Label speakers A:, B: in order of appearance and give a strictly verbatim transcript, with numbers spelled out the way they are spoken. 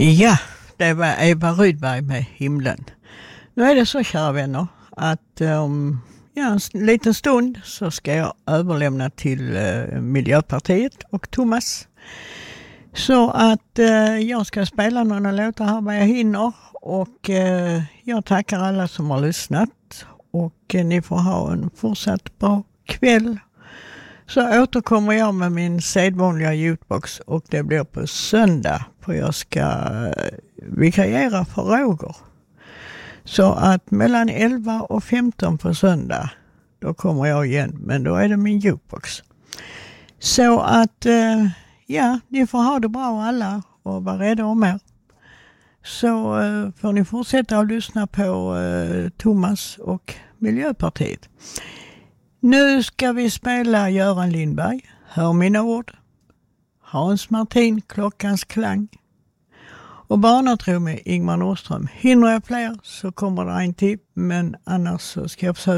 A: Ja, det var Eva Rydberg med Himlen. Nu är det så, kära vänner, att um, ja, en liten stund så ska jag överlämna till uh, Miljöpartiet och Thomas. Så att uh, jag ska spela några låtar här vad jag hinner. Och uh, jag tackar alla som har lyssnat. Och uh, ni får ha en fortsatt bra kväll. Så återkommer jag med min sedvanliga jukebox och det blir på söndag. För jag ska vikariera för Roger. Så att mellan elva och femton på söndag, då kommer jag igen. Men då är det min jukebox. Så att, ja, ni får ha det bra alla och vara rädda om er. Så får ni fortsätta att lyssna på Thomas och Miljöpartiet. Nu ska vi spela Göran Lindberg, Hör mina ord. Hans Martin, Klockans klang. Och Barnatro med Ingmar Nordström. Hinner jag fler så kommer det en till, men annars så ska jag försöka